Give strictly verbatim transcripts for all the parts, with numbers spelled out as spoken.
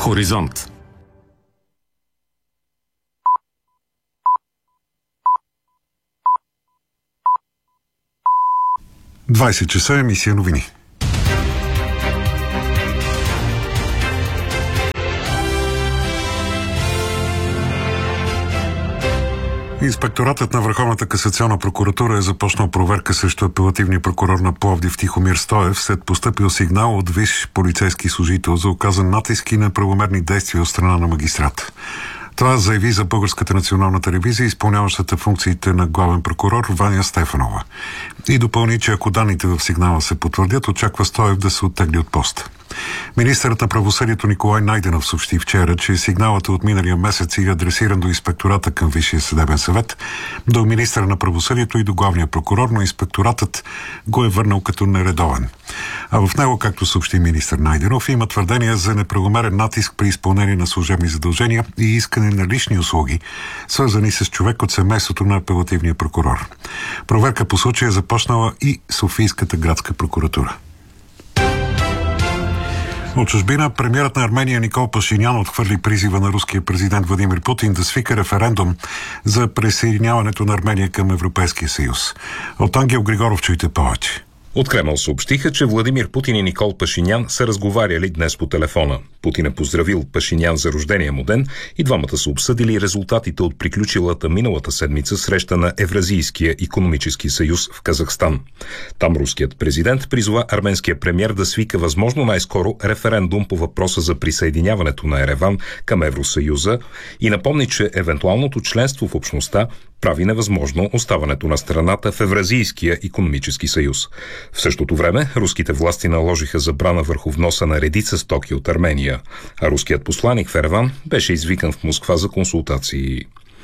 Хоризонт. двайсет часа, емисия новини. Инспекторатът на Върховната касационна прокуратура е започнал проверка срещу апелативния прокурор на Пловдив Тихомир Стоев след постъпил сигнал от висш полицейски служител за оказан натиск и неправомерни действия от страна на магистрат. Това заяви за Българската национална телевизия изпълняващата функциите на главен прокурор Ваня Стефанова. И допълни, че ако данните в сигнала се потвърдят, очаква Стоев да се оттегли от поста. Министърът на правосъдието Николай Найденов съобщи вчера, че сигналът е от миналия месец и е адресиран до инспектората към Висшия съдебен съвет, до министъра на правосъдието и до главния прокурор, но инспекторатът го е върнал като нередовен. А в него, както съобщи министър Найденов, има твърдения за неправомерен натиск при изпълнение на служебни задължения и искане на лични услуги, свързани с човек от семейството на апелативния прокурор. Проверка по случая е започнала и Софийската градска прокуратура. От чужбина премиерът на Армения Никол Пашинян отхвърли призива на руския президент Владимир Путин да свика референдум за присъединяването на Армения към Европейския съюз. От Ангел Григоров чуйте повече. От Кремъл съобщиха, че Владимир Путин и Никол Пашинян са разговаряли днес по телефона. Путин е поздравил Пашинян за рождения му ден и двамата са обсъдили резултатите от приключилата миналата седмица среща на Евразийския икономически съюз в Казахстан. Там руският президент призова арменския премиер да свика възможно най-скоро референдум по въпроса за присъединяването на Ереван към Евросъюза и напомни, че евентуалното членство в общността прави невъзможно оставането на страната в Евразийския икономически съюз. В същото време руските власти наложиха забрана върху вноса на редица стоки от Армения, а руският посланик в Ереван беше извикан в Москва за консултации.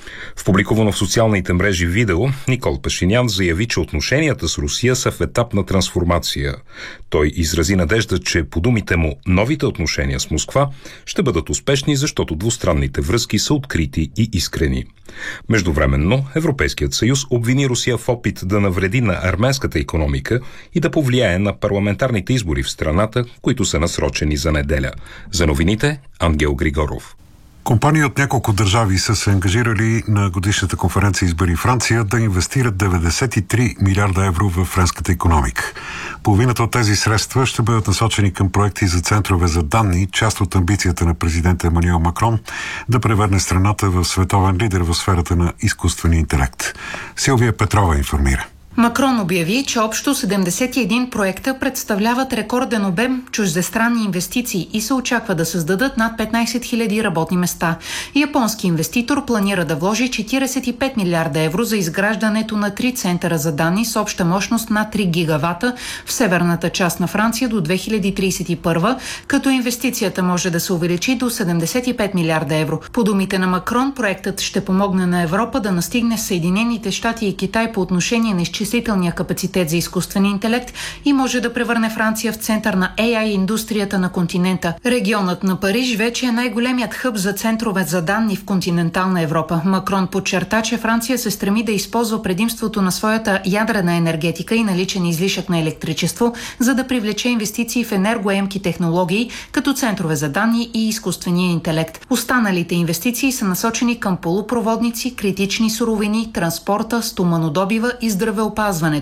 В публикувано в социалните мрежи видео Никол Пашинян заяви, че отношенията с Русия са в етап на трансформация. Той изрази надежда, че по думите му новите отношения с Москва ще бъдат успешни, защото двустранните връзки са открити и искрени. Междувременно Европейският съюз обвини Русия в опит да навреди на арменската икономика и да повлияе на парламентарните избори в страната, които са насрочени за неделя. За новините Ангел Григоров. Компании от няколко държави са се ангажирали на годишната конференция Избери Франция да инвестират деветдесет и три милиарда евро в френската икономика. Половината от тези средства ще бъдат насочени към проекти за центрове за данни, част от амбицията на президента Емануел Макрон да превърне страната в световен лидер в сферата на изкуствения интелект. Силвия Петрова информира. Макрон обяви, че общо седемдесет и един проекта представляват рекорден обем чуждестранни инвестиции и се очаква да създадат над петнайсет хиляди работни места. Японски инвеститор планира да вложи четирийсет и пет милиарда евро за изграждането на три центъра за данни с обща мощност над три гигавата в северната част на Франция до две хиляди трийсет и първа, като инвестицията може да се увеличи до седемдесет и пет милиарда евро. По думите на Макрон, проектът ще помогне на Европа да настигне Съединените щати и Китай по отношение на изчислителния капацитет за изкуствен интелект и може да превърне Франция в център на Ей Ай индустрията на континента. Регионът на Париж вече е най-големият хъб за центрове за данни в континентална Европа. Макрон подчерта, че Франция се стреми да използва предимството на своята ядрена енергетика и наличен излишък на електричество, за да привлече инвестиции в енергоемки технологии, като центрове за данни и изкуствения интелект. Останалите инвестиции са насочени към полупроводници, критични суровини, транспорта, стоманодобива и здравеопазването.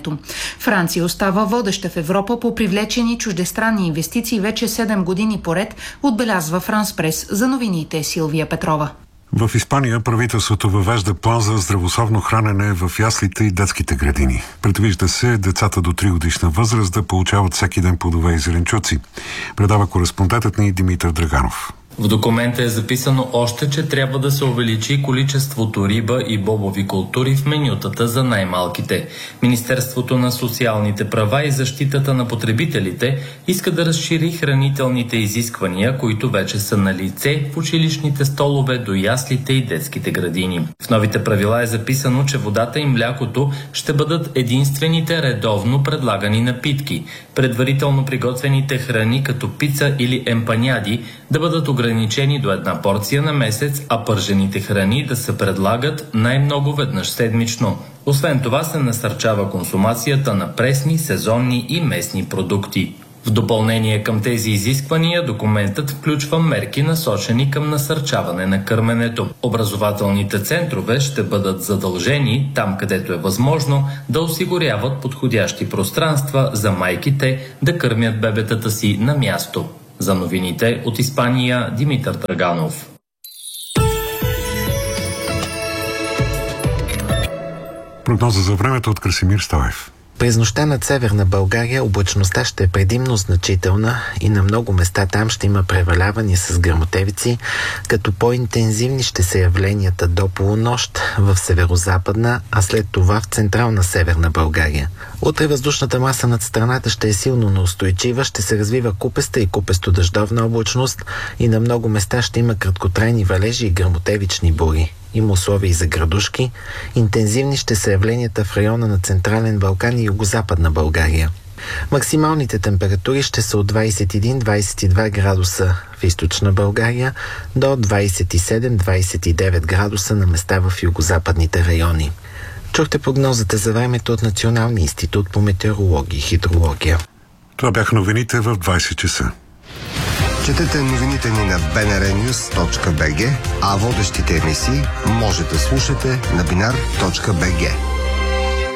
Франция остава водеща в Европа по привлечени чуждестранни инвестиции вече седем години поред, отбелязва Франс Прес. За новините Силвия Петрова. В Испания правителството въвежда план за здравословно хранене в яслите и детските градини. Предвижда се децата до три годишна възраст да получават всеки ден плодове и зеленчуци. Предава кореспондентът ни Димитър Драганов. В документа е записано още, че трябва да се увеличи количеството риба и бобови култури в менютата за най-малките. Министерството на социалните права и защитата на потребителите иска да разшири хранителните изисквания, които вече са на лице в училищните столове до яслите и детските градини. В новите правила е записано, че водата и млякото ще бъдат единствените редовно предлагани напитки. Предварително приготвените храни като пица или емпаняди да бъдат ограничени до една порция на месец, а пържените храни да се предлагат най-много веднъж седмично. Освен това се насърчава консумацията на пресни, сезонни и местни продукти. В допълнение към тези изисквания, документът включва мерки, насочени към насърчаване на кърменето. Образователните центрове ще бъдат задължени, там където е възможно, да осигуряват подходящи пространства за майките да кърмят бебетата си на място. За новините от Испания, Димитър Драганов. Прогноза за времето от Красимир Стоев. През нощта над Северна България облачността ще е предимно значителна и на много места там ще има превалявания с гръмотевици, като по-интензивни ще са явленията до полунощ в северозападна, а след това в централна Северна България. Утре въздушната маса над страната ще е силно неустойчива, ще се развива купеста и купесто-дъждовна облачност и на много места ще има краткотрайни валежи и гръмотевични бури. Има условия и за градушки. Интензивни ще са явленията в района на Централен Балкан и Югозападна България. Максималните температури ще са от двадесет и един до двадесет и два градуса в източна България до двадесет и седем до двадесет и девет градуса на места в югозападните райони. Чухте прогнозата за времето от Националния институт по метеорология и хидрология. Това бяха новините в двадесет часа. Четете новините ни на би ен ар нюз точка би джи, а водещите емисии може да слушате на бинар точка би джи.